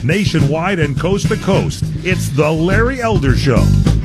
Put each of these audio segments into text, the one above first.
nationwide and coast to coast. It's the Larry Elder Show.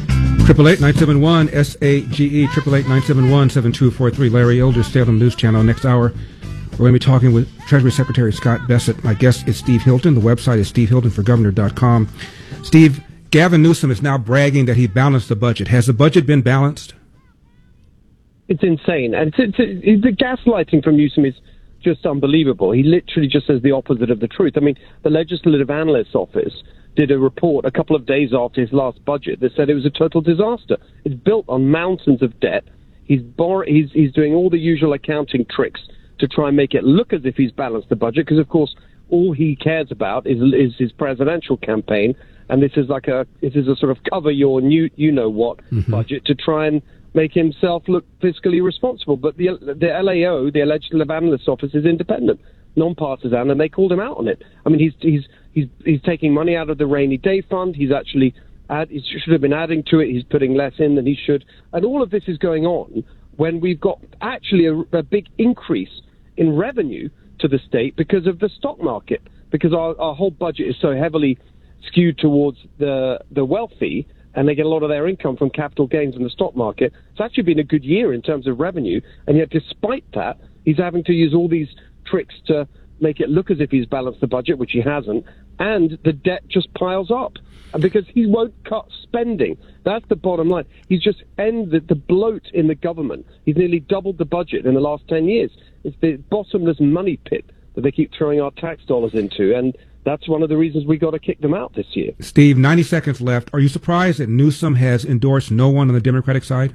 888-971-SAGE, 888-971-7243. Larry Elder, Salem News Channel. Next hour, we're going to be talking with Treasury Secretary Scott Bessent. My guest is Steve Hilton. The website is stevehiltonforgovernor.com. Steve, Gavin Newsom is now bragging that he balanced the budget. Has the budget been balanced? It's insane. And the gaslighting from Newsom is just unbelievable. He literally just says the opposite of the truth. I mean, the Legislative Analyst's Office did a report a couple of days after his last budget that said it was a total disaster. It's built on mountains of debt. He's doing all the usual accounting tricks to try and make it look as if he's balanced the budget, because, of course, all he cares about is his presidential campaign. And this is a sort of cover your you-know-what budget to try and make himself look fiscally responsible. But the LAO, the Legislative Analyst's Office, is independent, non-partisan, and they called him out on it. I mean, he's taking money out of the rainy day fund. He should have been adding to it. He's putting less in than he should. And all of this is going on when we've got actually a big increase in revenue to the state because of the stock market, because our whole budget is so heavily skewed towards the wealthy, and they get a lot of their income from capital gains in the stock market. It's actually been a good year in terms of revenue, and yet despite that, he's having to use all these tricks to make it look as if he's balanced the budget, which he hasn't, and the debt just piles up. And because he won't cut spending. That's the bottom line. He's just ended the bloat in the government. He's nearly doubled the budget in the last 10 years. It's the bottomless money pit that they keep throwing our tax dollars into, and that's one of the reasons we got to kick them out this year. Steve, 90 seconds left. Are you surprised that Newsom has endorsed no one on the Democratic side?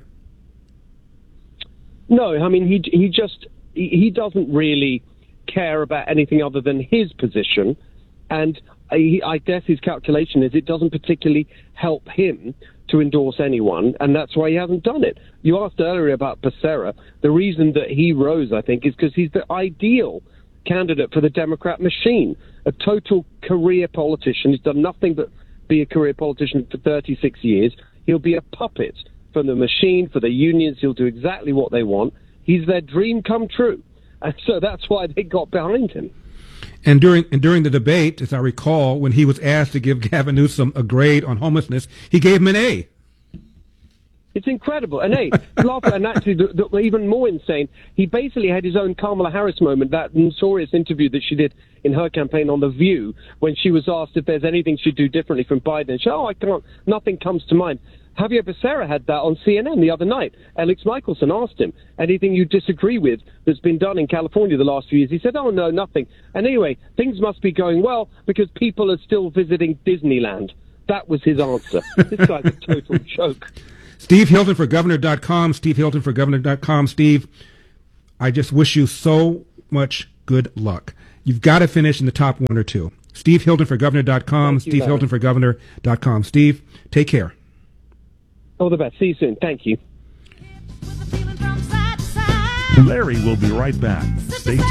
No, I mean, he doesn't really care about anything other than his position, and I guess his calculation is it doesn't particularly help him to endorse anyone, and that's why he hasn't done it. You asked earlier about Becerra. The reason that he rose, I think, is because he's the ideal candidate for the Democrat machine, a total career politician. He's done nothing but be a career politician for 36 years. He'll be a puppet for the machine, for the unions. He'll do exactly what they want. He's their dream come true. And so that's why they got behind him. And during the debate, as I recall, when he was asked to give Gavin Newsom a grade on homelessness, he gave him an A. It's incredible. And and actually, even more insane, he basically had his own Kamala Harris moment, that notorious interview that she did in her campaign on The View, when she was asked if there's anything she'd do differently from Biden. She said, I can't, nothing comes to mind. Javier Becerra had that on CNN the other night. Alex Michelson asked him, anything you disagree with that's been done in California the last few years? He said, oh, no, nothing. And anyway, things must be going well because people are still visiting Disneyland. That was his answer. This guy's a total joke. Steve Hilton for Governor.com. Steve Hilton for Governor.com. Steve, I just wish you so much good luck. You've got to finish in the top one or two. Steve Hilton for Governor.com. Steve Hilton for Governor.com. Steve, take care. All the best. See you soon. Thank you. Larry will be right back. Stay